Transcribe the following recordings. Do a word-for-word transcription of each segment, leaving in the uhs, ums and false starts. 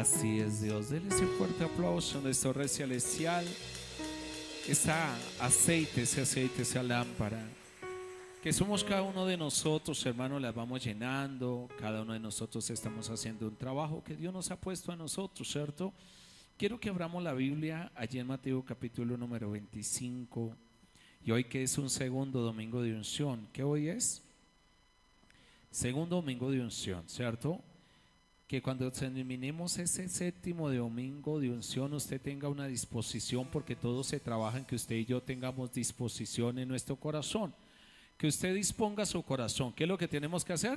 Así es, Dios. Denle ese fuerte aplauso a nuestro Rey Celestial. Ese aceite, ese aceite, esa lámpara que somos cada uno de nosotros, hermanos, las vamos llenando. Cada uno de nosotros estamos haciendo un trabajo que Dios nos ha puesto a nosotros, ¿cierto? Quiero que abramos la Biblia allí en Mateo capítulo número veinticinco. Y hoy, que es un segundo domingo de unción, ¿qué hoy es? Segundo domingo de unción, ¿cierto? Que cuando terminemos ese séptimo domingo de unción, usted tenga una disposición, porque todo se trabaja en que usted y yo tengamos disposición en nuestro corazón. Que usted disponga su corazón. ¿Qué es lo que tenemos que hacer?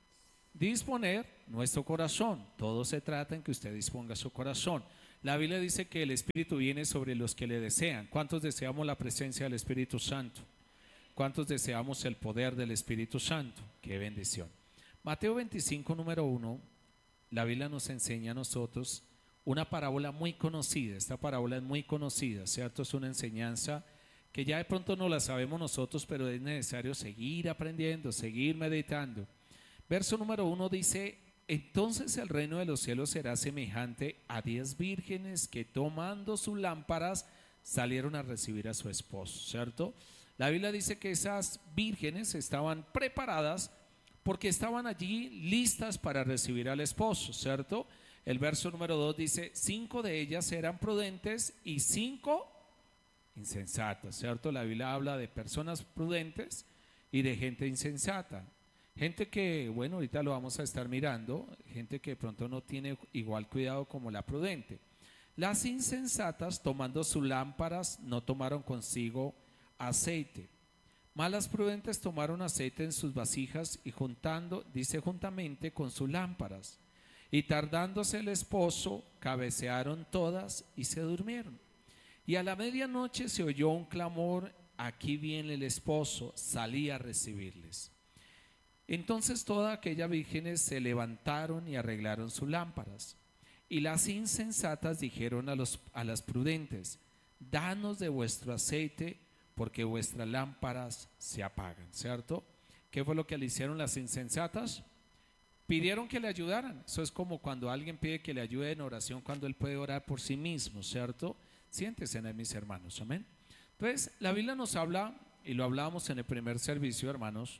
Disponer nuestro corazón. Todo se trata en que usted disponga su corazón. La Biblia dice que el Espíritu viene sobre los que le desean. ¿Cuántos deseamos la presencia del Espíritu Santo? ¿Cuántos deseamos el poder del Espíritu Santo? ¡Qué bendición! Mateo veinticinco, número uno, la Biblia nos enseña a nosotros una parábola muy conocida. Esta parábola es muy conocida, ¿cierto? Es una enseñanza que ya de pronto no la sabemos nosotros, pero es necesario seguir aprendiendo, seguir meditando. Verso número uno dice: entonces el reino de los cielos será semejante a diez vírgenes que, tomando sus lámparas, salieron a recibir a su esposo, ¿cierto? La Biblia dice que esas vírgenes estaban preparadas porque estaban allí listas para recibir al esposo, ¿cierto? El verso número dos dice: cinco de ellas eran prudentes y cinco insensatas, ¿cierto? La Biblia habla de personas prudentes y de gente insensata. Gente que, bueno, ahorita lo vamos a estar mirando, gente que de pronto no tiene igual cuidado como la prudente. Las insensatas, tomando sus lámparas, no tomaron consigo aceite. Mas las prudentes tomaron aceite en sus vasijas y juntando, dice, juntamente con sus lámparas. Y tardándose el esposo, cabecearon todas y se durmieron. Y a la medianoche se oyó un clamor: aquí viene el esposo, salí a recibirles. Entonces todas aquellas vírgenes se levantaron y arreglaron sus lámparas. Y las insensatas dijeron a, los, a las prudentes: danos de vuestro aceite, porque vuestras lámparas se apagan, ¿cierto? ¿Qué fue lo que le hicieron las insensatas? Pidieron que le ayudaran. Eso es como cuando alguien pide que le ayude en oración, cuando él puede orar por sí mismo, ¿cierto? Siéntense, mis hermanos, amén. Entonces, la Biblia nos habla, y lo hablábamos en el primer servicio, hermanos,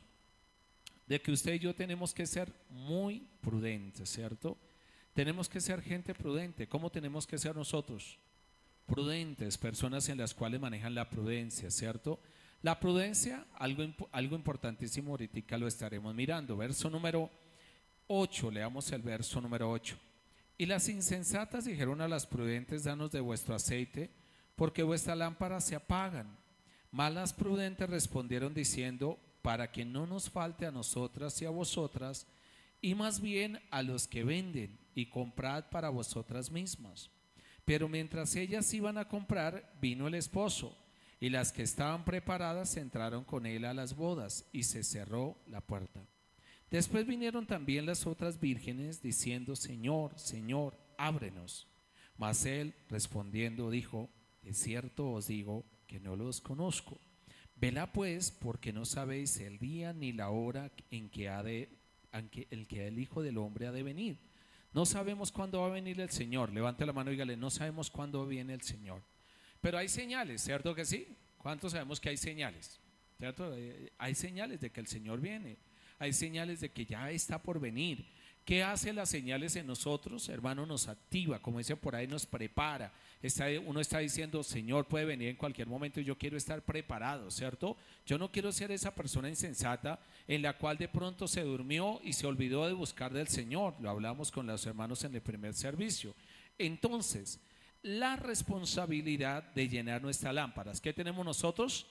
de que usted y yo tenemos que ser muy prudentes, ¿cierto? Tenemos que ser gente prudente. ¿Cómo tenemos que ser nosotros? Prudentes, personas en las cuales manejan la prudencia, ¿cierto? La prudencia, algo, algo importantísimo, ahorita lo estaremos mirando. Verso número ocho, leamos el verso número ocho. Y las insensatas dijeron a las prudentes: danos de vuestro aceite, porque vuestras lámparas se apagan. Mas las prudentes respondieron diciendo: para que no nos falte a nosotras y a vosotras, y más bien a los que venden, y comprad para vosotras mismas. Pero mientras ellas iban a comprar, vino el esposo, y las que estaban preparadas entraron con él a las bodas, y se cerró la puerta. Después vinieron también las otras vírgenes, diciendo: Señor, Señor, ábrenos. Mas él, respondiendo, dijo: es cierto os digo que no los conozco. Velad pues, porque no sabéis el día ni la hora en que ha de, en que, el que el Hijo del Hombre ha de venir. No sabemos cuándo va a venir el Señor. Levante la mano y dígale: no sabemos cuándo viene el Señor. Pero hay señales, ¿cierto que sí? ¿Cuántos sabemos que hay señales? ¿Cierto? Hay señales de que el Señor viene. Hay señales de que ya está por venir. ¿Qué hace las señales en nosotros? Hermano, nos activa, como dice por ahí, nos prepara. Está, uno está diciendo: Señor puede venir en cualquier momento y yo quiero estar preparado, ¿cierto? Yo no quiero ser esa persona insensata en la cual de pronto se durmió y se olvidó de buscar del Señor. Lo hablamos con los hermanos en el primer servicio. Entonces, la responsabilidad de llenar nuestras lámparas. ¿Qué tenemos nosotros?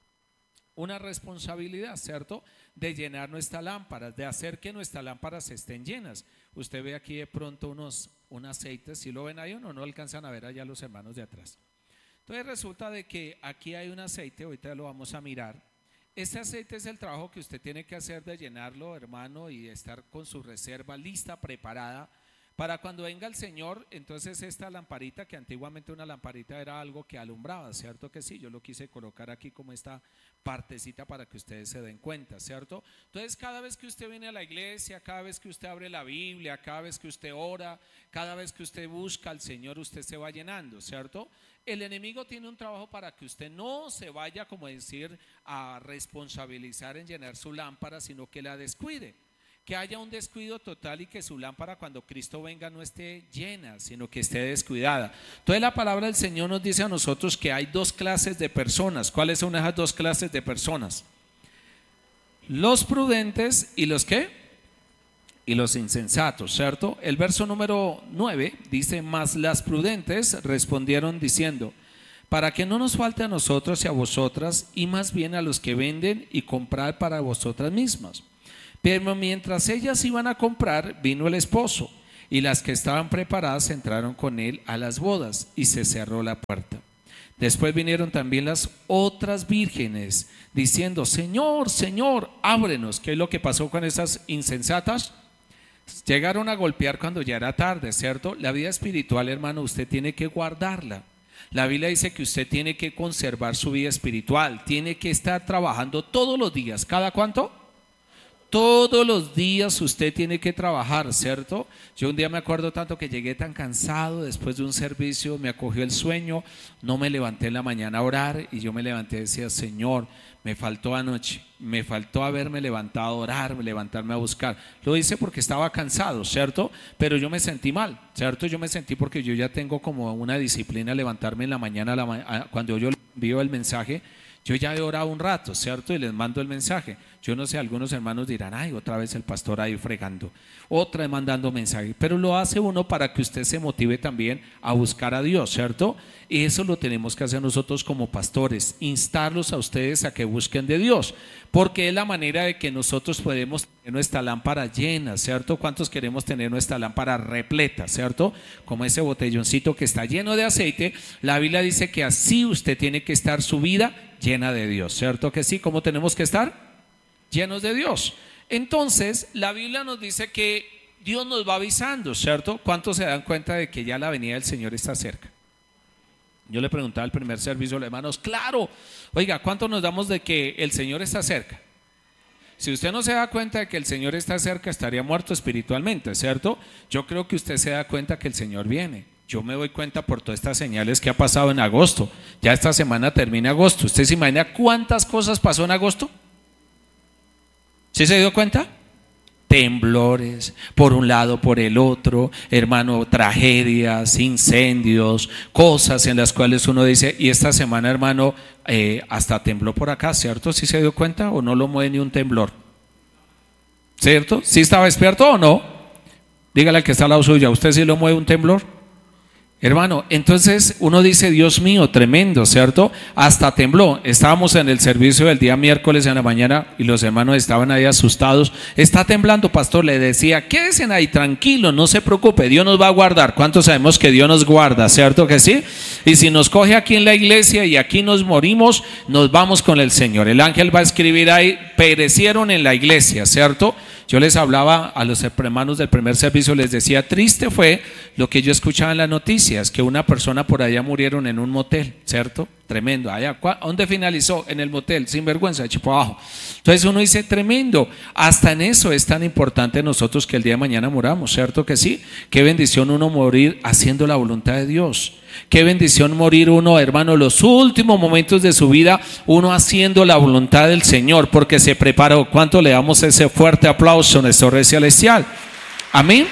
Una responsabilidad, ¿cierto? De llenar nuestras lámparas, de hacer que nuestras lámparas estén llenas. Usted ve aquí de pronto unos un aceite, si lo ven ahí o no, no alcanzan a ver allá los hermanos de atrás. Entonces resulta de que aquí hay un aceite, ahorita lo vamos a mirar. Este aceite es el trabajo que usted tiene que hacer de llenarlo, hermano, y de estar con su reserva lista, preparada, Para cuando venga el Señor, entonces esta lamparita, que antiguamente una lamparita era algo que alumbraba, ¿cierto que sí? Yo lo quise colocar aquí como esta partecita para que ustedes se den cuenta, ¿cierto? Entonces cada vez que usted viene a la iglesia, cada vez que usted abre la Biblia, cada vez que usted ora, cada vez que usted busca al Señor, usted se va llenando, ¿cierto? El enemigo tiene un trabajo para que usted no se vaya, como decir, a responsabilizar en llenar su lámpara, sino que la descuide. Que haya un descuido total y que su lámpara cuando Cristo venga no esté llena, sino que esté descuidada. Entonces la palabra del Señor nos dice a nosotros que hay dos clases de personas. ¿Cuáles son esas dos clases de personas? Los prudentes y los ¿qué? Y los insensatos, ¿cierto? El verso número nueve dice: mas las prudentes respondieron diciendo: para que no nos falte a nosotros y a vosotras, y más bien a los que venden, y comprar para vosotras mismas. Pero mientras ellas iban a comprar, vino el esposo, y las que estaban preparadas entraron con él a las bodas, y se cerró la puerta. Después vinieron también las otras vírgenes, diciendo: Señor, Señor, ábrenos. ¿Qué es lo que pasó con esas insensatas? Llegaron a golpear cuando ya era tarde, ¿cierto? La vida espiritual, hermano, usted tiene que guardarla. La Biblia dice que usted tiene que conservar su vida espiritual, tiene que estar trabajando todos los días. ¿Cada cuánto? Todos los días usted tiene que trabajar, ¿cierto? Yo un día me acuerdo tanto que llegué tan cansado después de un servicio, me acogió el sueño, no me levanté en la mañana a orar, y yo me levanté y decía: Señor, me faltó anoche, me faltó haberme levantado a orar, levantarme a buscar. Lo hice porque estaba cansado, ¿cierto? Pero yo me sentí mal, ¿cierto? Yo me sentí porque yo ya tengo como una disciplina levantarme en la mañana, a la, cuando yo envío el mensaje. Yo ya he orado un rato, ¿cierto? Y les mando el mensaje. Yo no sé, algunos hermanos dirán: ay, otra vez el pastor ahí fregando, otra vez mandando mensaje. Pero lo hace uno para que usted se motive también a buscar a Dios, ¿cierto? Y eso lo tenemos que hacer nosotros como pastores, instarlos a ustedes a que busquen de Dios, porque es la manera de que nosotros podemos tener nuestra lámpara llena, ¿cierto? ¿Cuántos queremos tener nuestra lámpara repleta, ¿cierto? Como ese botelloncito que está lleno de aceite. La Biblia dice que así usted tiene que estar su vida llena de Dios, ¿cierto que sí? ¿Cómo tenemos que estar? Llenos de Dios. Entonces la Biblia nos dice que Dios nos va avisando, ¿cierto? ¿Cuántos se dan cuenta de que ya la venida del Señor está cerca? Yo le preguntaba al primer servicio a los hermanos: claro, oiga, ¿cuántos nos damos de que el Señor está cerca? Si usted no se da cuenta de que el Señor está cerca, estaría muerto espiritualmente, ¿cierto? Yo creo que usted se da cuenta que el Señor viene. Yo me doy cuenta por todas estas señales que ha pasado en agosto. Ya esta semana termina agosto. ¿Usted se imagina cuántas cosas pasó en agosto? ¿Sí se dio cuenta? Temblores, por un lado, por el otro, hermano, tragedias, incendios, cosas en las cuales uno dice: y esta semana, hermano, eh, hasta tembló por acá, ¿cierto? ¿Sí se dio cuenta o no lo mueve ni un temblor? ¿Cierto? ¿Sí estaba despierto o no? Dígale al que está al lado suyo: ¿a usted sí lo mueve un temblor? Hermano, entonces uno dice: Dios mío, tremendo, ¿cierto? Hasta tembló. Estábamos en el servicio del día miércoles en la mañana y los hermanos estaban ahí asustados. Está temblando, pastor. Le decía: quédense ahí tranquilo, no se preocupe, Dios nos va a guardar. ¿Cuántos sabemos que Dios nos guarda, cierto que sí? Y si nos coge aquí en la iglesia y aquí nos morimos, nos vamos con el Señor. El ángel va a escribir ahí: perecieron en la iglesia, ¿cierto? Yo les hablaba a los hermanos del primer servicio, les decía: triste fue lo que yo escuchaba en las noticias, que una persona por allá murieron en un motel, ¿cierto? Tremendo. Allá, ¿dónde finalizó? En el motel, sin vergüenza, hecho para abajo. Entonces uno dice: tremendo. Hasta en eso es tan importante nosotros que el día de mañana muramos, ¿cierto que sí? Qué bendición uno morir haciendo la voluntad de Dios. Qué bendición morir uno, hermano, los últimos momentos de su vida, uno haciendo la voluntad del Señor, porque se preparó. ¿Cuánto le damos ese fuerte aplauso a nuestro Rey Celestial? Amén.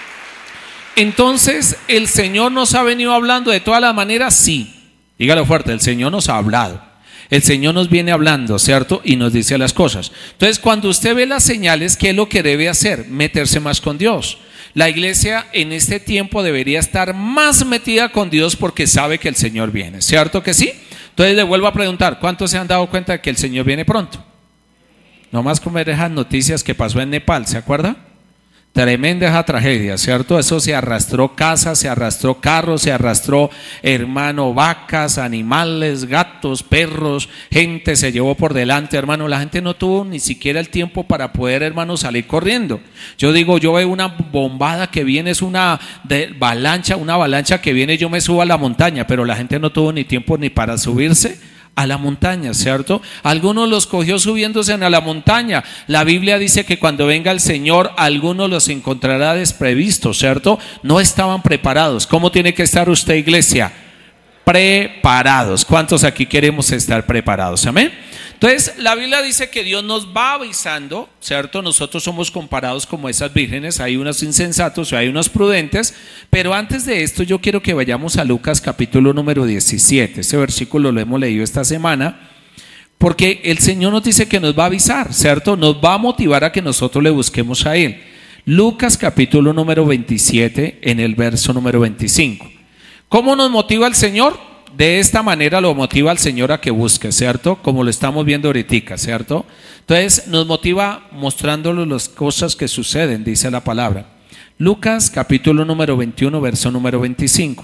Entonces, ¿el Señor nos ha venido hablando de todas las maneras? Sí. Dígalo fuerte: el Señor nos ha hablado. El Señor nos viene hablando, ¿cierto? Y nos dice las cosas. Entonces, cuando usted ve las señales, ¿qué es lo que debe hacer? Meterse más con Dios. La iglesia en este tiempo debería estar más metida con Dios porque sabe que el Señor viene, ¿cierto que sí? Entonces le vuelvo a preguntar: ¿cuántos se han dado cuenta de que el Señor viene pronto? No más como esas noticias que pasó en Nepal, ¿se acuerda? Tremenda esa tragedia, ¿cierto? Eso se arrastró casas, se arrastró carros, se arrastró, hermano, vacas, animales, gatos, perros, gente se llevó por delante, hermano. La gente no tuvo ni siquiera el tiempo para poder, hermano, salir corriendo. Yo digo, yo veo una bombada que viene, es una de avalancha, una avalancha que viene, yo me subo a la montaña, pero la gente no tuvo ni tiempo ni para subirse a la montaña, ¿cierto? Algunos los cogió subiéndose a la montaña. La Biblia dice que cuando venga el Señor, algunos los encontrará desprevistos, ¿cierto? No estaban preparados. ¿Cómo tiene que estar usted, iglesia? Preparados. ¿Cuántos aquí queremos estar preparados? Amén. Entonces, la Biblia dice que Dios nos va avisando, ¿cierto? Nosotros somos comparados como esas vírgenes, hay unos insensatos y hay unos prudentes, pero antes de esto yo quiero que vayamos a Lucas capítulo número diecisiete. Este versículo lo hemos leído esta semana, porque el Señor nos dice que nos va a avisar, ¿cierto? Nos va a motivar a que nosotros le busquemos a Él. Lucas capítulo número veintisiete, en el verso número veinticinco. ¿Cómo nos motiva el Señor? De esta manera lo motiva al Señor a que busque, ¿cierto? Como lo estamos viendo ahorita, ¿cierto? Entonces nos motiva mostrándole las cosas que suceden, dice la palabra. Lucas capítulo número veintiuno, verso número veinticinco.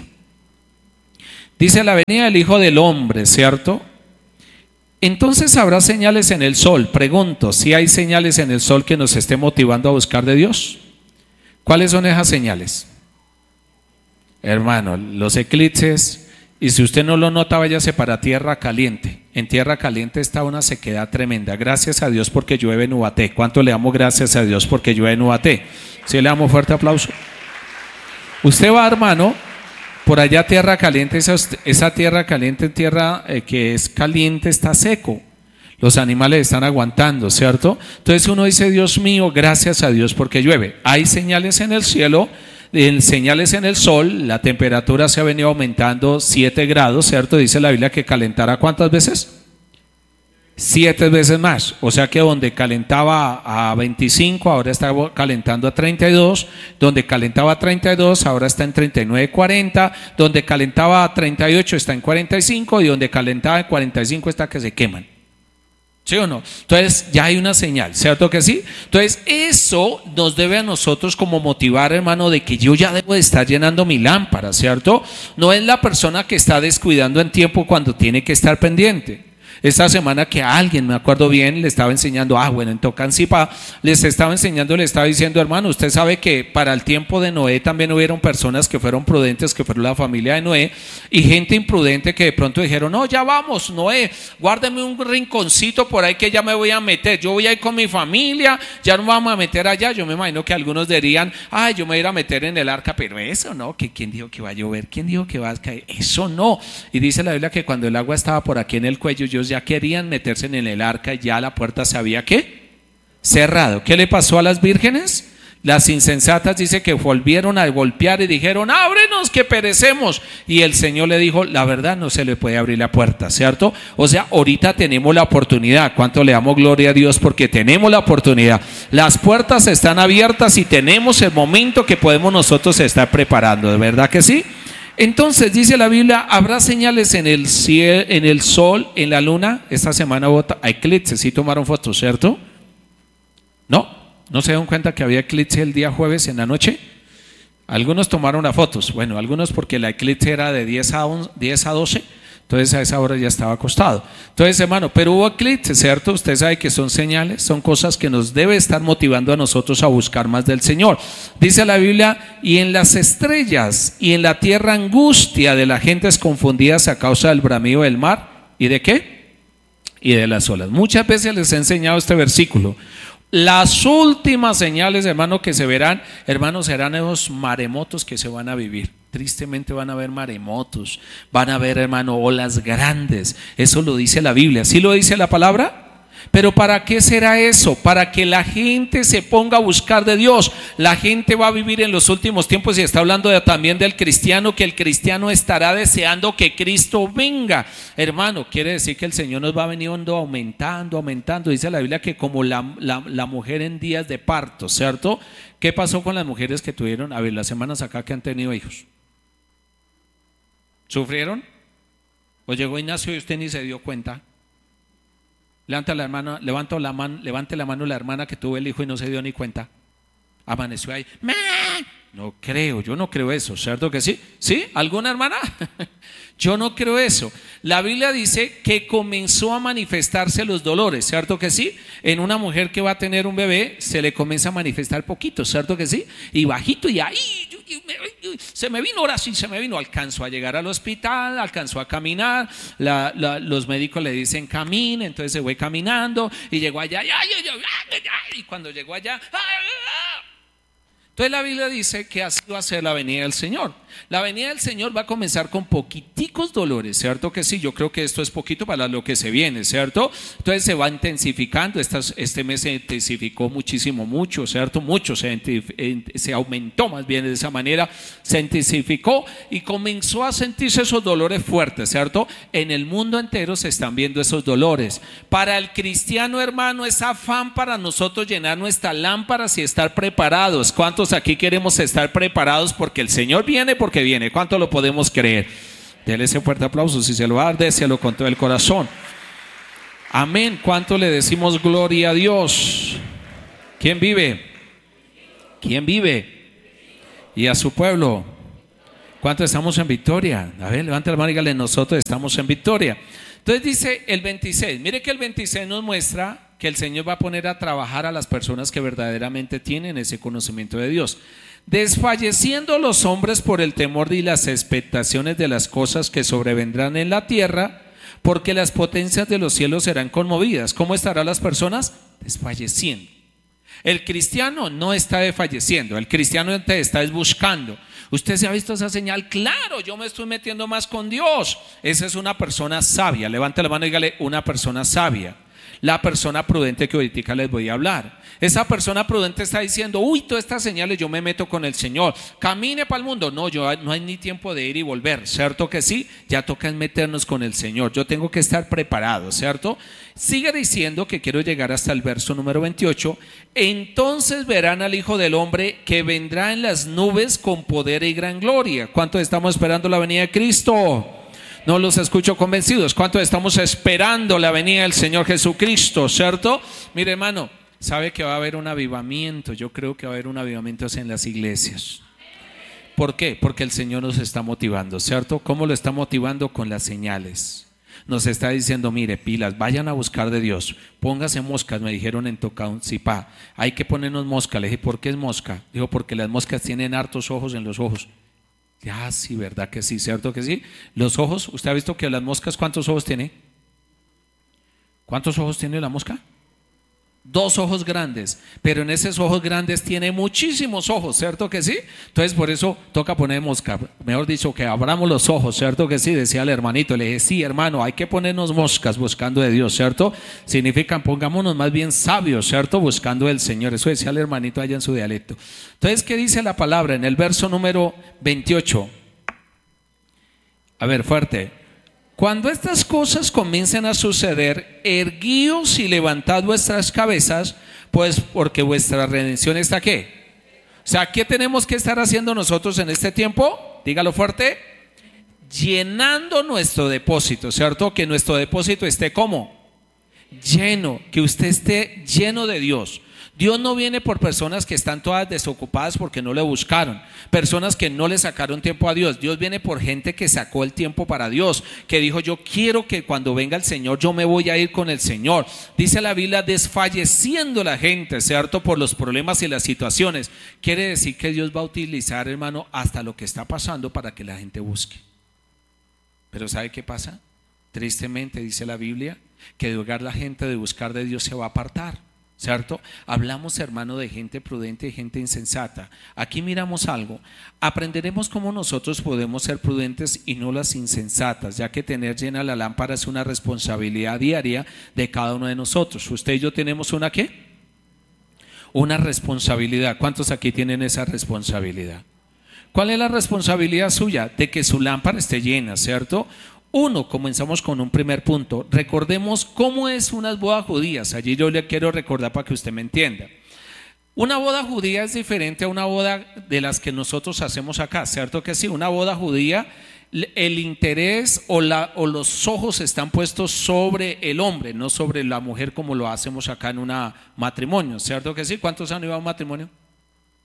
Dice: la venida del Hijo del Hombre, ¿cierto? Entonces habrá señales en el sol. Pregunto, si hay señales en el sol que nos esté motivando a buscar de Dios. ¿Cuáles son esas señales? Hermano, los eclipses. Y si usted no lo nota, váyase para tierra caliente. En tierra caliente está una sequedad tremenda. Gracias a Dios porque llueve en Ubaté. ¿Cuánto le damos gracias a Dios porque llueve en Ubaté? Sí, le damos fuerte aplauso. Usted va, hermano, por allá tierra caliente, esa, esa tierra caliente, tierra eh, que es caliente, está seco. Los animales están aguantando, ¿cierto? Entonces uno dice, Dios mío, gracias a Dios porque llueve. Hay señales en el cielo, en señales en el sol. La temperatura se ha venido aumentando siete grados, ¿cierto? Dice la Biblia que calentará ¿cuántas veces? Siete veces más. O sea que donde calentaba a veinticinco, ahora está calentando a treinta y dos. Donde calentaba a treinta y dos, ahora está en treinta y nueve, cuarenta. Donde calentaba a treinta y ocho, está en cuarenta y cinco. Y donde calentaba en cuarenta y cinco, está que se queman. ¿Sí o no? Entonces ya hay una señal, ¿cierto que sí? Entonces eso nos debe a nosotros como motivar, hermano, de que yo ya debo de estar llenando mi lámpara, ¿cierto? No es la persona que está descuidando en tiempo cuando tiene que estar pendiente. Esta semana que a alguien, me acuerdo bien, le estaba enseñando, ah bueno, en Tocancipá, les estaba enseñando, le estaba diciendo, hermano, usted sabe que para el tiempo de Noé también hubieron personas que fueron prudentes, que fueron la familia de Noé, y gente imprudente que de pronto dijeron, no, ya vamos, Noé, guárdeme un rinconcito por ahí que ya me voy a meter, yo voy a ir con mi familia, ya nos vamos a meter allá. Yo me imagino que algunos dirían, ay, yo me voy a ir a meter en el arca, pero eso no, que quién dijo que va a llover, quién dijo que va a caer, eso no. Y dice la Biblia que cuando el agua estaba por aquí en el cuello, ellos ya querían meterse en el arca y ya la puerta se había ¿qué? Cerrado. ¿Qué le pasó a las vírgenes? Las insensatas dice que volvieron a golpear y dijeron, ábrenos que perecemos. Y el Señor le dijo, la verdad no se le puede abrir la puerta, ¿cierto? O sea, ahorita tenemos la oportunidad. ¿Cuánto le damos gloria a Dios? Porque tenemos la oportunidad. Las puertas están abiertas y tenemos el momento que podemos nosotros estar preparando. ¿De verdad que sí? Entonces dice la Biblia, habrá señales en el cielo, en el sol, en la luna. Esta semana hubo eclipses, sí tomaron fotos, ¿cierto? No, no se dan cuenta que había eclipse el día jueves en la noche. Algunos tomaron las fotos, bueno, algunos porque la eclipse era de diez a doce. Entonces a esa hora ya estaba acostado. Entonces, hermano, pero hubo eclipse, ¿cierto? Usted sabe que son señales, son cosas que nos debe estar motivando a nosotros a buscar más del Señor. Dice la Biblia, y en las estrellas y en la tierra angustia de las gentes confundidas a causa del bramido del mar. ¿Y de qué? Y de las olas. Muchas veces les he enseñado este versículo. Las últimas señales, hermano, que se verán, hermanos, serán esos maremotos que se van a vivir. Tristemente van a haber maremotos, van a haber, hermano, olas grandes. Eso lo dice la Biblia. ¿Sí lo dice la palabra? Pero ¿para qué será eso? Para que la gente se ponga a buscar de Dios. La gente va a vivir en los últimos tiempos, y está hablando de, también del cristiano, que el cristiano estará deseando que Cristo venga. Hermano, quiere decir que el Señor nos va veniendo aumentando, aumentando. Dice la Biblia que como la, la, la mujer en días de parto, ¿cierto? ¿Qué pasó con las mujeres que tuvieron, a ver, las semanas acá que han tenido hijos? ¿Sufrieron? ¿O llegó Ignacio y usted ni se dio cuenta? Levanta la mano, levanta la mano, levante la mano la hermana que tuvo el hijo y no se dio ni cuenta. Amaneció ahí, ¡meh! No creo, yo no creo eso, ¿cierto que sí? ¿Sí? ¿Alguna hermana? Yo no creo eso. La Biblia dice que comenzó a manifestarse los dolores, ¿cierto que sí? En una mujer que va a tener un bebé se le comienza a manifestar poquito, ¿cierto que sí? Y bajito y ahí se me vino, ahora sí se me vino. Alcanzó a llegar al hospital, alcanzó a caminar, la, la, los médicos le dicen camine, entonces se fue caminando y llegó allá, y cuando llegó allá, entonces la Biblia dice que así va a ser la venida del Señor. La venida del Señor va a comenzar con poquiticos dolores, ¿cierto que sí? Yo creo que esto es poquito para lo que se viene, ¿cierto? Entonces se va intensificando. Estas, este mes se intensificó muchísimo, mucho, ¿cierto? Mucho, se, se aumentó más bien de esa manera, se intensificó y comenzó a sentirse esos dolores fuertes, ¿cierto? En el mundo entero se están viendo esos dolores. Para el cristiano, hermano, es afán para nosotros llenar nuestras lámparas y estar preparados. ¿Cuántos aquí queremos estar preparados? Porque el Señor viene, porque viene. ¿Cuánto lo podemos creer? Dele ese fuerte aplauso. Si se lo va a dar, déselo con todo el corazón. Amén. ¿Cuánto le decimos gloria a Dios? ¿Quién vive? ¿Quién vive? Y a su pueblo. ¿Cuánto estamos en victoria? A ver, levante la mano y dígale, nosotros estamos en victoria. Entonces dice el veintiséis. Mire que el veintiséis nos muestra que el Señor va a poner a trabajar a las personas que verdaderamente tienen ese conocimiento de Dios. Desfalleciendo los hombres por el temor y las expectaciones de las cosas que sobrevendrán en la tierra, porque las potencias de los cielos serán conmovidas. ¿Cómo estarán las personas? Desfalleciendo. El cristiano no está desfalleciendo, el cristiano te está buscando. ¿Usted se ha visto esa señal? Claro, yo me estoy metiendo más con Dios. Esa es una persona sabia. Levante la mano y dígale, una persona sabia. La persona prudente que ahorita les voy a hablar. Esa persona prudente está diciendo, uy, todas estas señales yo me meto con el Señor. Camine para el mundo. No, yo no hay ni tiempo de ir y volver, ¿cierto que sí? Ya toca meternos con el Señor. Yo tengo que estar preparado, ¿cierto? Sigue diciendo que quiero llegar hasta el verso número veintiocho. Entonces verán al Hijo del Hombre que vendrá en las nubes con poder y gran gloria. ¿Cuántos estamos esperando la venida de Cristo? No los escucho convencidos. ¿Cuántos estamos esperando la venida del Señor Jesucristo? ¿Cierto? Mire, hermano, sabe que va a haber un avivamiento. Yo creo que va a haber un avivamiento en las iglesias. ¿Por qué? Porque el Señor nos está motivando, ¿cierto? ¿Cómo lo está motivando? Con las señales. Nos está diciendo, mire, pilas, vayan a buscar de Dios. Póngase moscas, me dijeron en Tocancipá. Hay que ponernos mosca. Le dije, ¿por qué es mosca? Dijo, porque las moscas tienen hartos ojos en los ojos. Ah, sí, ¿verdad que sí? ¿Cierto que sí? Los ojos, ¿usted ha visto que las moscas cuántos ojos tiene? ¿Cuántos ojos tiene la mosca? Dos ojos grandes, pero en esos ojos grandes tiene muchísimos ojos, ¿cierto que sí? Entonces por eso toca poner mosca, mejor dicho, que abramos los ojos, ¿cierto que sí? Decía el hermanito, le dije, sí, hermano, hay que ponernos moscas buscando de Dios, ¿cierto? Significan, pongámonos más bien sabios, ¿cierto? Buscando del Señor, eso decía el hermanito allá en su dialecto. Entonces, ¿qué dice la palabra en el verso número veintiocho? A ver, fuerte. Cuando estas cosas comiencen a suceder, erguíos y levantad vuestras cabezas, pues porque vuestra redención está ¿qué? O sea, ¿qué tenemos que estar haciendo nosotros en este tiempo? Dígalo fuerte. Llenando nuestro depósito, ¿cierto? Que nuestro depósito esté ¿cómo? Lleno, que usted esté lleno de Dios. Dios no viene por personas que están todas desocupadas porque no le buscaron, personas que no le sacaron tiempo a Dios. Dios viene por gente que sacó el tiempo para Dios, que dijo, yo quiero que cuando venga el Señor yo me voy a ir con el Señor. Dice la Biblia, desfalleciendo la gente, ¿cierto? Por los problemas y las situaciones. Quiere decir que Dios va a utilizar, hermano, hasta lo que está pasando para que la gente busque. Pero ¿sabe qué pasa? Tristemente dice la Biblia que de lugar la gente de buscar de Dios se va a apartar, ¿cierto? Hablamos, hermano, de gente prudente y gente insensata. Aquí miramos algo. Aprenderemos cómo nosotros podemos ser prudentes y no las insensatas, ya que tener llena la lámpara es una responsabilidad diaria de cada uno de nosotros. ¿Usted y yo tenemos una qué? Una responsabilidad. ¿Cuántos aquí tienen esa responsabilidad? ¿Cuál es la responsabilidad suya? De que su lámpara esté llena, ¿cierto? Uno, comenzamos con un primer punto. Recordemos cómo es unas bodas judías. Allí yo le quiero recordar para que usted me entienda. Una boda judía es diferente a una boda de las que nosotros hacemos acá, ¿cierto que sí? Una boda judía, el interés o, la, o los ojos están puestos sobre el hombre, no sobre la mujer como lo hacemos acá en un matrimonio, ¿cierto que sí? ¿Cuántos han ido a un matrimonio?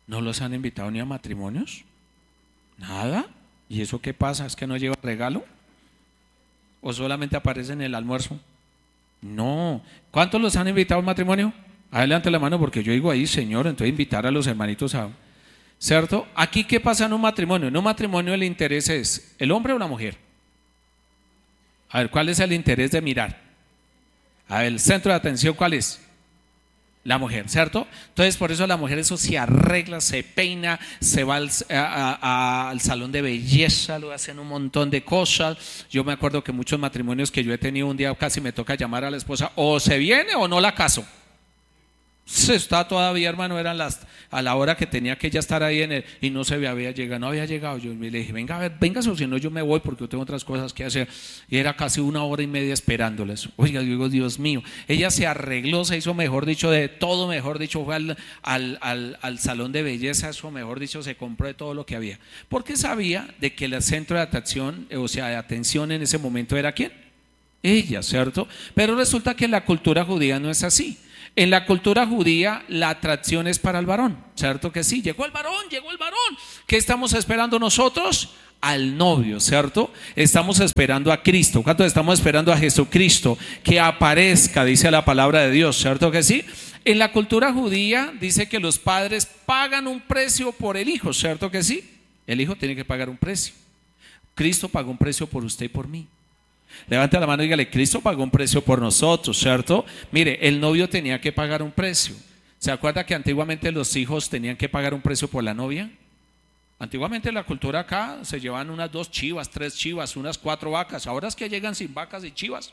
¿No los han invitado ni a matrimonios? Nada. ¿Y eso qué pasa? ¿Es que no lleva regalo? ¿O solamente aparece en el almuerzo? No. ¿Cuántos los han invitado a un matrimonio? Adelante la mano porque yo digo ahí, Señor, entonces invitar a los hermanitos a... ¿Cierto? Aquí, ¿qué pasa en un matrimonio? En un matrimonio el interés es ¿el hombre o la mujer? A ver, ¿cuál es el interés de mirar? A ver, el centro de atención, ¿cuál es? La mujer, ¿cierto? Entonces por eso la mujer eso se arregla, se peina, se va al, a, a, al salón de belleza, lo hacen un montón de cosas. Yo me acuerdo que muchos matrimonios que yo he tenido un día casi me toca llamar a la esposa, o se viene o no la caso. Se está todavía, hermano, eran las a la hora que tenía que ella estar ahí en el, y no se había llegado, no había llegado. Yo le dije, venga a ver, venga, o si no yo me voy porque yo tengo otras cosas que hacer. Y era casi una hora y media esperándoles. Oiga, yo digo, Dios mío, ella se arregló, se hizo, mejor dicho, de todo, mejor dicho, fue al, al, al, al salón de belleza, eso, mejor dicho, se compró de todo lo que había. Porque sabía de que el centro de atención, o sea, de atención en ese momento era ¿quién? Ella, ¿cierto? Pero resulta que en la cultura judía no es así. En la cultura judía la atracción es para el varón, ¿cierto que sí? Llegó el varón, llegó el varón. ¿Qué estamos esperando nosotros? Al novio, ¿cierto? Estamos esperando a Cristo. ¿Cuántos estamos esperando a Jesucristo que aparezca? Dice la palabra de Dios, ¿cierto que sí? En la cultura judía dice que los padres pagan un precio por el hijo, ¿cierto que sí? El hijo tiene que pagar un precio. Cristo pagó un precio por usted y por mí. Levante la mano y dígale, Cristo pagó un precio por nosotros, ¿cierto? Mire, el novio tenía que pagar un precio. ¿Se acuerda que antiguamente los hijos tenían que pagar un precio por la novia? Antiguamente en la cultura acá se llevan unas dos chivas, tres chivas, unas cuatro vacas. Ahora es que llegan sin vacas y chivas.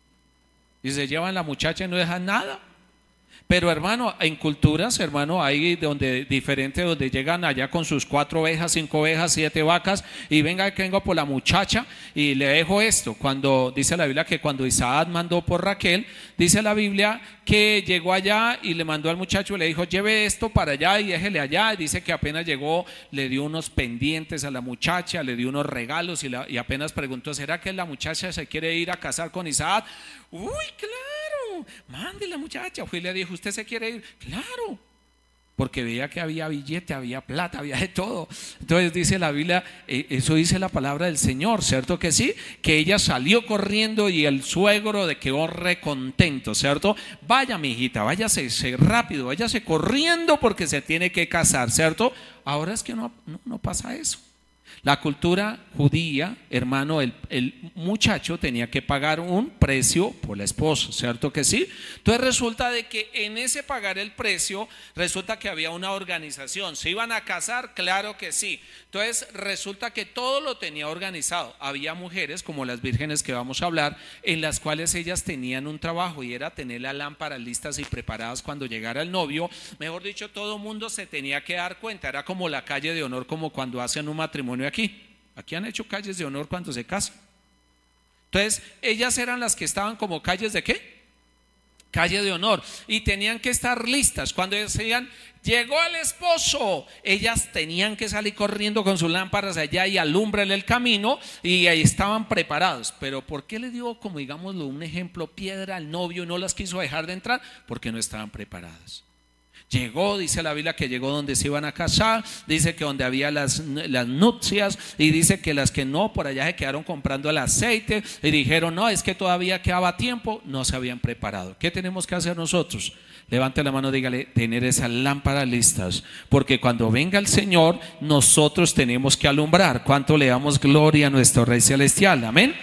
Y se llevan la muchacha y no dejan nada. Pero hermano, en culturas, hermano, hay donde diferente, donde llegan allá con sus cuatro ovejas, cinco ovejas, siete vacas, y venga que vengo por la muchacha y le dejo esto. Cuando dice la Biblia que cuando Isaac mandó por Raquel, dice la Biblia que llegó allá y le mandó al muchacho y le dijo, lleve esto para allá y déjele allá. Y dice que apenas llegó, le dio unos pendientes a la muchacha, le dio unos regalos y, la, y apenas preguntó, ¿será que la muchacha se quiere ir a casar con Isaac? Uy, claro, mande la muchacha. Fui y le dijo, ¿usted se quiere ir? Claro, porque veía que había billete, había plata, había de todo. Entonces dice la Biblia, eh, eso dice la palabra del Señor, ¿cierto que sí? Que ella salió corriendo y el suegro de quedó recontento, ¿cierto? Vaya mi hijita, váyase rápido, váyase corriendo porque se tiene que casar, ¿cierto? Ahora es que no, no, no pasa eso. La cultura judía, hermano, el, el muchacho tenía que pagar un precio por la esposa, ¿cierto que sí? Entonces resulta de que en ese pagar el precio, resulta que había una organización. ¿Se iban a casar? Claro que sí. Entonces resulta que todo lo tenía organizado. Había mujeres, como las vírgenes que vamos a hablar, en las cuales ellas tenían un trabajo y era tener las lámparas listas y preparadas cuando llegara el novio. Mejor dicho, todo el mundo se tenía que dar cuenta. Era como la calle de honor, como cuando hacen un matrimonio aquí. Aquí han hecho calles de honor cuando se casan. Entonces, ellas eran las que estaban como calles de ¿qué? Calle de honor. Y tenían que estar listas. Cuando decían, llegó el esposo, ellas tenían que salir corriendo con sus lámparas allá y alumbrarle el camino. Y ahí estaban preparados. Pero ¿por qué le dio, como digámoslo, un ejemplo, piedra al novio y no las quiso dejar de entrar? Porque no estaban preparadas. Llegó, dice la Biblia que llegó donde se iban a casar, dice que donde había las, las nupcias, y dice que las que no, por allá se quedaron comprando el aceite y dijeron, no, es que todavía quedaba tiempo, no se habían preparado. ¿Qué tenemos que hacer nosotros? Levante la mano, dígale, tener esas lámparas listas, porque cuando venga el Señor, nosotros tenemos que alumbrar. ¿Cuánto le damos gloria a nuestro Rey Celestial? Amén.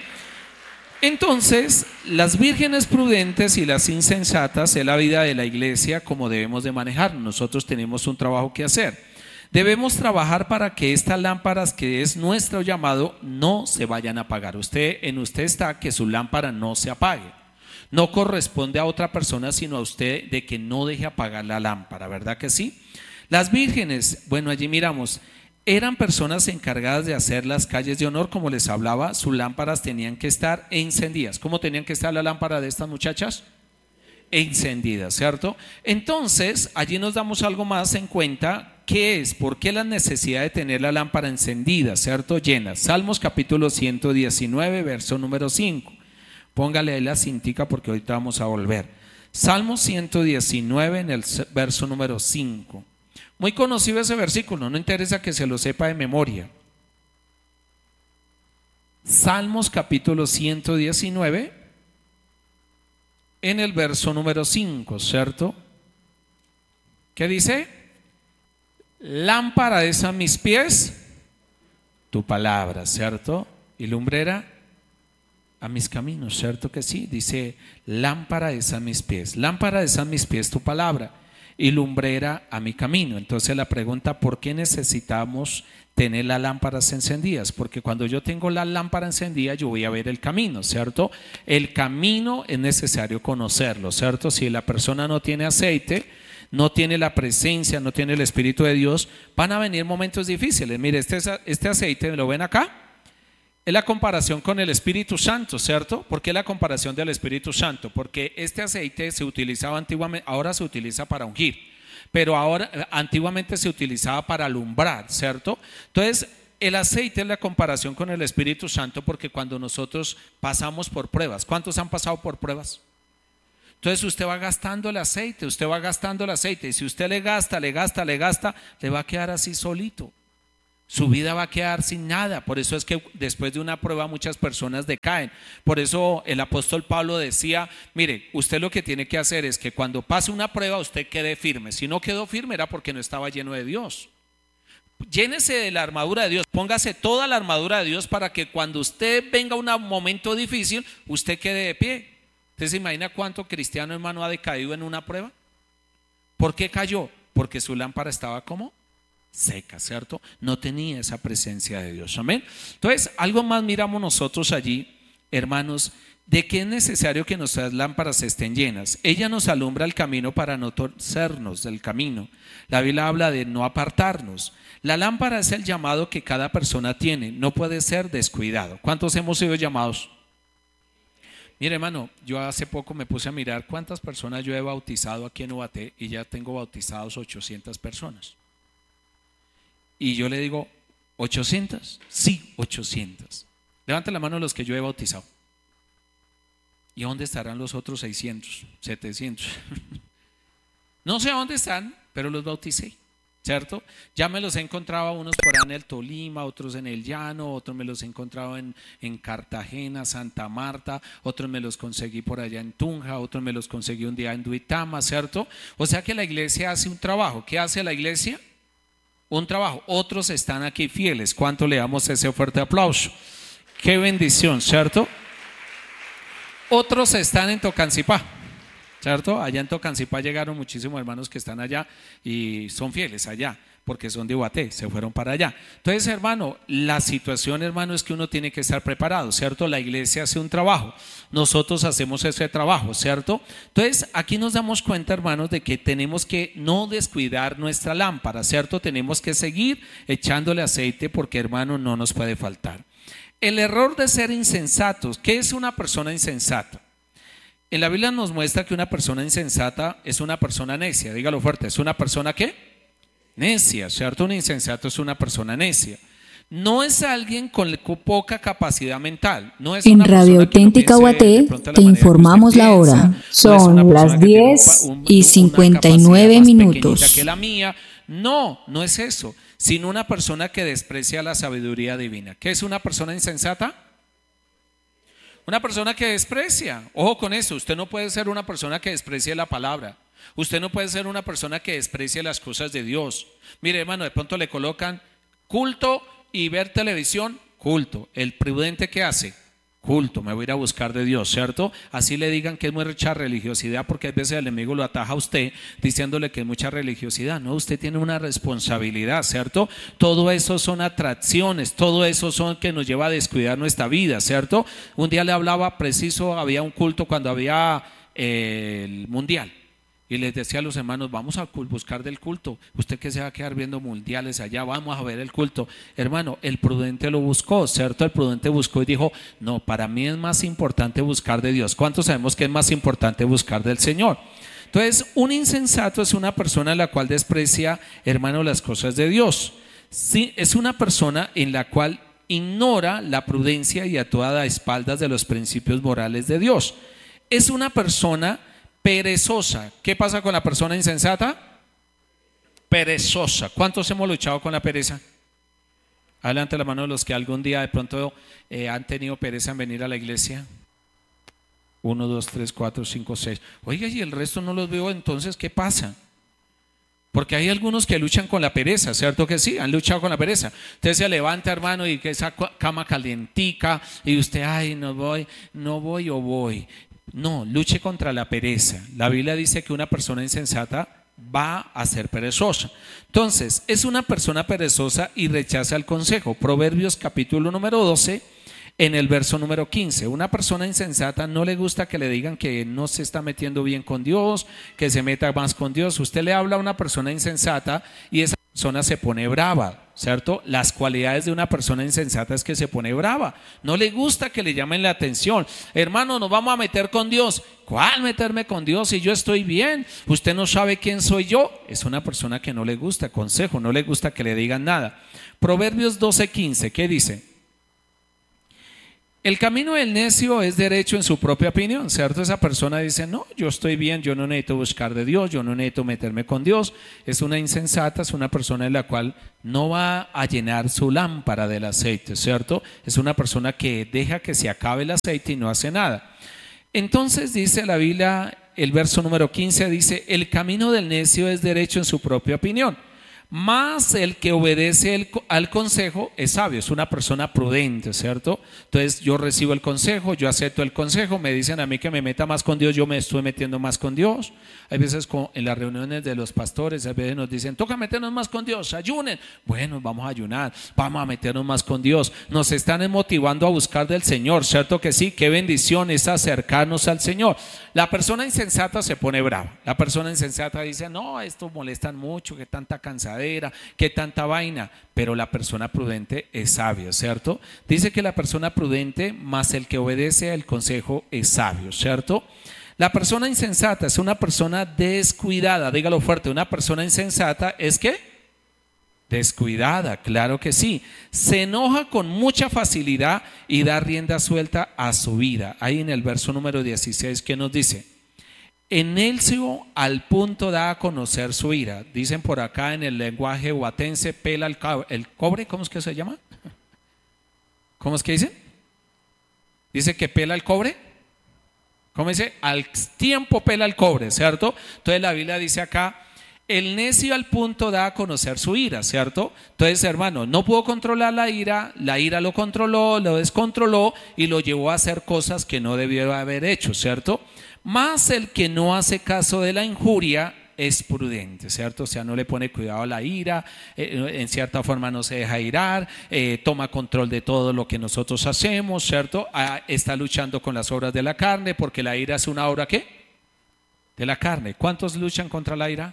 Entonces, las vírgenes prudentes y las insensatas es la vida de la iglesia como debemos de manejar. Nosotros tenemos un trabajo que hacer. Debemos trabajar para que estas lámparas, que es nuestro llamado, no se vayan a apagar. Usted, en usted está que su lámpara no se apague. No corresponde a otra persona sino a usted de que no deje apagar la lámpara, ¿verdad que sí? Las vírgenes, bueno, allí miramos, eran personas encargadas de hacer las calles de honor, como les hablaba, sus lámparas tenían que estar encendidas. ¿Cómo tenían que estar la lámpara de estas muchachas? Encendidas, ¿cierto? Entonces, allí nos damos algo más en cuenta, ¿qué es? ¿Por qué la necesidad de tener la lámpara encendida, ¿cierto? Llena. Salmos capítulo ciento diecinueve, verso número cinco. Póngale ahí la cintica porque ahorita vamos a volver. Salmos ciento diecinueve en el verso número cinco. Muy conocido ese versículo, no interesa que se lo sepa de memoria. Salmos capítulo ciento diecinueve, en el verso número cinco, ¿cierto? ¿Qué dice? Lámpara es a mis pies tu palabra, ¿cierto? Y lumbrera a mis caminos, ¿cierto que sí? Dice, lámpara es a mis pies, lámpara es a mis pies tu palabra y lumbrera a mi camino. Entonces la pregunta, ¿por qué necesitamos tener las lámparas encendidas? Porque cuando yo tengo la lámpara encendida, yo voy a ver el camino, ¿cierto? El camino es necesario conocerlo, ¿cierto? Si la persona no tiene aceite, no tiene la presencia, no tiene el Espíritu de Dios, van a venir momentos difíciles. Mire, este, este aceite, ¿lo ven acá? Es la comparación con el Espíritu Santo, ¿cierto? ¿Por qué la comparación del Espíritu Santo? Porque este aceite se utilizaba antiguamente, ahora se utiliza para ungir, pero ahora antiguamente se utilizaba para alumbrar, ¿cierto? Entonces, el aceite es la comparación con el Espíritu Santo, porque cuando nosotros pasamos por pruebas, ¿cuántos han pasado por pruebas? Entonces usted va gastando el aceite, usted va gastando el aceite, y si usted le gasta, le gasta, le gasta, le va a quedar así solito. Su vida va a quedar sin nada. Por eso es que después de una prueba muchas personas decaen. Por eso el apóstol Pablo decía, mire, usted lo que tiene que hacer es que cuando pase una prueba usted quede firme. Si no quedó firme era porque no estaba lleno de Dios. Llénese de la armadura de Dios, póngase toda la armadura de Dios para que cuando usted venga a un momento difícil, usted quede de pie. ¿Usted se imagina cuánto cristiano, hermano, ha decaído en una prueba? ¿Por qué cayó? Porque su lámpara estaba como seca, ¿cierto? No tenía esa presencia de Dios, amén. Entonces, algo más miramos nosotros allí, hermanos, de que es necesario que nuestras lámparas estén llenas. Ella nos alumbra el camino para no torcernos del camino. La Biblia habla de no apartarnos. La lámpara es el llamado que cada persona tiene, no puede ser descuidado. ¿Cuántos hemos sido llamados? Mire, hermano, yo hace poco me puse a mirar cuántas personas yo he bautizado aquí en Ubaté y ya tengo bautizados ochocientas personas. Y yo le digo, ¿ochocientas? Sí, ochocientas. Levanten la mano los que yo he bautizado. ¿Y dónde estarán los otros seiscientos, setecientos? No sé dónde están, pero los bauticé, ¿cierto? Ya me los he encontrado unos por ahí en el Tolima, otros en el Llano, otros me los he encontrado en, en Cartagena, Santa Marta, otros me los conseguí por allá en Tunja, otros me los conseguí un día en Duitama, ¿cierto? O sea que la iglesia hace un trabajo. ¿Qué hace la iglesia? Un trabajo. Otros están aquí fieles. ¿Cuánto le damos ese fuerte aplauso? Qué bendición, ¿cierto? Otros están en Tocancipá, ¿cierto? Allá en Tocancipá llegaron muchísimos hermanos que están allá y son fieles allá, porque son de Ubaté, se fueron para allá. Entonces, hermano, la situación, hermano, es que uno tiene que estar preparado, ¿cierto? La iglesia hace un trabajo, nosotros hacemos ese trabajo, ¿cierto? Entonces, aquí nos damos cuenta, hermanos, de que tenemos que no descuidar nuestra lámpara, ¿cierto? Tenemos que seguir echándole aceite porque, hermano, no nos puede faltar. El error de ser insensatos. ¿Qué es una persona insensata? En la Biblia nos muestra que una persona insensata es una persona necia. Dígalo fuerte, ¿es una persona qué? Necia, ¿cierto? Un insensato es una persona necia. No es alguien con poca capacidad mental. No es en Radio Auténtica Ubaté te informamos la hora. Son las diez y cincuenta y nueve minutos. Que la mía. No, no es eso, sino una persona que desprecia la sabiduría divina. ¿Qué es una persona insensata? Una persona que desprecia. Ojo con eso, usted no puede ser una persona que desprecie la palabra. Usted no puede ser una persona que desprecie las cosas de Dios. Mire, hermano, de pronto le colocan culto y ver televisión, culto. El prudente, ¿qué hace? Culto, me voy a ir a buscar de Dios, ¿cierto? Así le digan que es mucha religiosidad, porque a veces el enemigo lo ataja a usted diciéndole que es mucha religiosidad. No, usted tiene una responsabilidad, ¿cierto? Todo eso son atracciones, todo eso son que nos lleva a descuidar nuestra vida, ¿cierto? Un día le hablaba preciso, había un culto cuando había eh, el mundial. Y les decía a los hermanos, vamos a buscar del culto. Usted que se va a quedar viendo mundiales allá, vamos a ver el culto. Hermano, el prudente lo buscó, ¿cierto? El prudente buscó y dijo, no, para mí es más importante buscar de Dios. ¿Cuántos sabemos que es más importante buscar del Señor? Entonces, un insensato es una persona en la cual desprecia, hermano, las cosas de Dios. Sí, es una persona en la cual ignora la prudencia y actúa a espaldas de los principios morales de Dios. Es una persona perezosa. ¿Qué pasa con la persona insensata? perezosa. ¿Cuántos hemos luchado con la pereza? Adelante la mano de los que algún día de pronto eh, han tenido pereza en venir a la iglesia. Uno, dos, tres, cuatro, cinco, seis. Oiga, y el resto no los veo, entonces, ¿qué pasa? Porque hay algunos que luchan con la pereza, ¿cierto que sí? Han luchado con la pereza. Usted se levanta, hermano, y que esa cama calientica, y usted, ay, no voy, no voy o voy. No, luche contra la pereza. La Biblia dice que una persona insensata va a ser perezosa. Entonces, es una persona perezosa y rechaza el consejo. Proverbios capítulo número doce, en el verso número quince. Una persona insensata no le gusta que le digan que no se está metiendo bien con Dios, que se meta más con Dios. Usted le habla a una persona insensata y esa persona se pone brava, ¿cierto? Las cualidades de una persona insensata es que se pone brava. No le gusta que le llamen la atención. Hermano, nos vamos a meter con Dios. ¿Cuál meterme con Dios si yo estoy bien? Usted no sabe quién soy yo. Es una persona que no le gusta consejo, no le gusta que le digan nada. Proverbios doce quince, ¿qué dice? El camino del necio es derecho en su propia opinión, ¿cierto? Esa persona dice, no, yo estoy bien, yo no necesito buscar de Dios, yo no necesito meterme con Dios. Es una insensata, es una persona en la cual no va a llenar su lámpara del aceite, ¿cierto? Es una persona que deja que se acabe el aceite y no hace nada. Entonces dice la Biblia, el verso número quince dice, el camino del necio es derecho en su propia opinión. Más el que obedece el, al consejo es sabio, es una persona prudente, ¿cierto? Entonces yo recibo el consejo, yo acepto el consejo, me dicen a mí que me meta más con Dios, yo me estoy metiendo más con Dios. Hay veces en las reuniones de los pastores, a veces nos dicen, toca meternos más con Dios, ayunen. Bueno, vamos a ayunar, vamos a meternos más con Dios. Nos están motivando a buscar del Señor, ¿cierto que sí? Qué bendición es acercarnos al Señor. La persona insensata se pone brava, la persona insensata dice, no, esto molestan mucho, que tanta cansadera, que tanta vaina, pero la persona prudente es sabia, ¿cierto? Dice que la persona prudente más el que obedece al consejo es sabio, ¿cierto? La persona insensata es una persona descuidada, dígalo fuerte, una persona insensata es ¿qué? Descuidada, claro que sí. Se enoja con mucha facilidad y da rienda suelta a su vida. Ahí en el verso número dieciséis, ¿qué nos dice? En necio al punto da a conocer su ira. Dicen por acá en el lenguaje huatense, pela el, el cobre, ¿cómo es que se llama? ¿Cómo es que dicen? Dice que pela el cobre. ¿Cómo dice? Al tiempo pela el cobre, ¿cierto? Entonces la Biblia dice acá, el necio al punto da a conocer su ira, ¿cierto? Entonces, hermano, no pudo controlar la ira, la ira lo controló, lo descontroló y lo llevó a hacer cosas que no debió haber hecho, ¿cierto? Más el que no hace caso de la injuria es prudente, ¿cierto? O sea, no le pone cuidado a la ira, eh, en cierta forma no se deja irar, eh, toma control de todo lo que nosotros hacemos, ¿cierto? Ah, está luchando con las obras de la carne, porque la ira es una obra, ¿qué? De la carne. ¿Cuántos luchan contra la ira?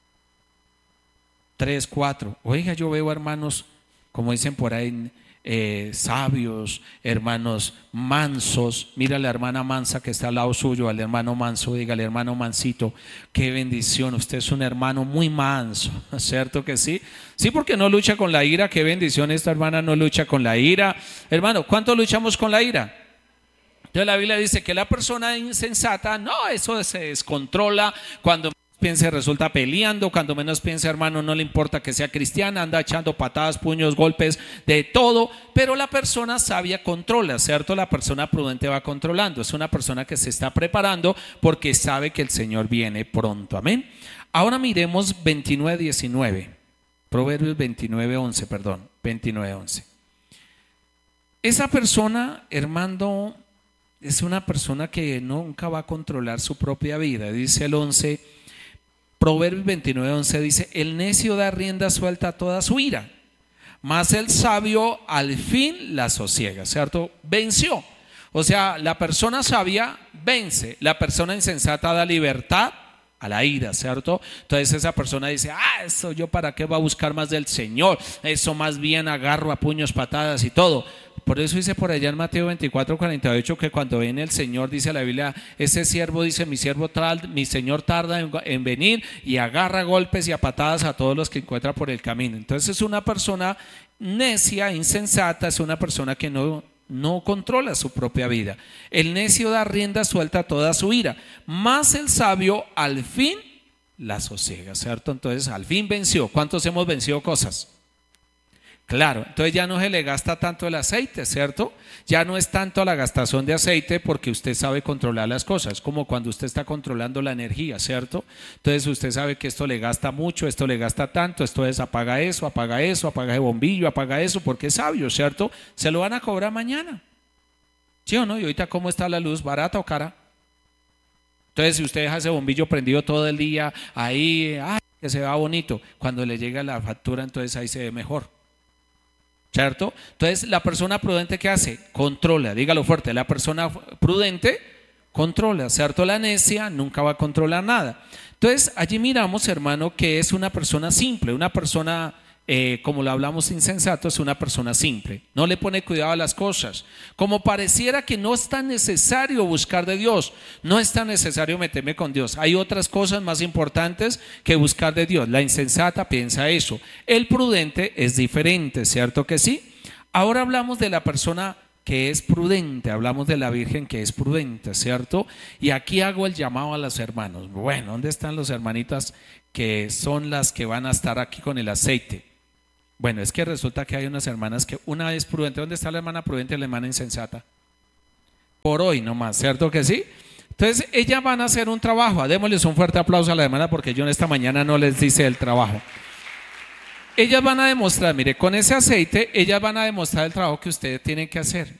Tres, cuatro. Oiga, yo veo hermanos, como dicen por ahí, Eh, sabios, hermanos mansos. Mira la hermana mansa que está al lado suyo, al hermano manso, dígale, hermano mansito, qué bendición, usted es un hermano muy manso, ¿cierto que sí? Sí, porque no lucha con la ira, qué bendición, esta hermana no lucha con la ira. Hermano, ¿cuánto luchamos con la ira? Entonces la Biblia dice que la persona insensata, no, eso se descontrola, cuando piense resulta peleando, cuando menos piensa, hermano, no le importa que sea cristiana, anda echando patadas, puños, golpes, de todo, pero la persona sabia controla, ¿cierto? La persona prudente va controlando, es una persona que se está preparando porque sabe que el Señor viene pronto, amén. Ahora miremos veintinueve diecinueve, Proverbios veintinueve once, perdón, veintinueve once. Esa persona, hermano, es una persona que nunca va a controlar su propia vida, dice el once. Proverbios veintinueve once dice, el necio da rienda suelta a toda su ira, mas el sabio al fin la sosiega, ¿cierto? Venció. O sea, la persona sabia vence, la persona insensata da libertad a la ira, ¿cierto? Entonces esa persona dice, ah, eso yo para qué va a buscar más del Señor, eso más bien agarro a puños, patadas y todo. Por eso dice por allá en Mateo veinticuatro cuarenta y ocho que cuando viene el Señor, dice la Biblia, ese siervo dice, mi siervo tal, mi Señor tarda en, en venir, y agarra a golpes y a patadas a todos los que encuentra por el camino. Entonces es una persona necia, insensata, es una persona que no, no controla su propia vida. El necio da rienda suelta a toda su ira, mas el sabio al fin la sosiega, ¿cierto? Entonces al fin venció. ¿Cuántos hemos vencido cosas? Claro, entonces ya no se le gasta tanto el aceite, ¿cierto? Ya no es tanto la gastación de aceite porque usted sabe controlar las cosas, como cuando usted está controlando la energía, ¿cierto? Entonces usted sabe que esto le gasta mucho, esto le gasta tanto, esto es apaga eso, apaga eso, apaga el bombillo, apaga eso, porque es sabio, ¿cierto? Se lo van a cobrar mañana, ¿sí o no? Y ahorita, ¿cómo está la luz? ¿Barata o cara? Entonces si usted deja ese bombillo prendido todo el día, ahí, ay, que se va bonito, cuando le llega la factura, entonces ahí se ve mejor, ¿cierto? Entonces la persona prudente, ¿qué hace? Controla, dígalo fuerte, la persona prudente controla, ¿cierto? La necia nunca va a controlar nada. Entonces allí miramos, hermano, que es una persona simple, una persona, eh, como lo hablamos, insensato, es una persona simple, no le pone cuidado a las cosas, como pareciera que no es tan necesario buscar de Dios, no es tan necesario meterme con Dios, hay otras cosas más importantes que buscar de Dios. La insensata piensa eso, el prudente es diferente, ¿cierto que sí? Ahora hablamos de la persona que es prudente, hablamos de la Virgen que es prudente, ¿cierto? Y aquí hago el llamado a los hermanos. Bueno, ¿dónde están los hermanitas que son las que van a estar aquí con el aceite? Bueno, es que resulta que hay unas hermanas que una es prudente. ¿Dónde está la hermana prudente y la hermana insensata? Por hoy nomás, ¿cierto que sí? Entonces ellas van a hacer un trabajo. Démosles un fuerte aplauso a la hermana porque yo en esta mañana no les dice el trabajo. Ellas van a demostrar, mire, con ese aceite, ellas van a demostrar el trabajo que ustedes tienen que hacer.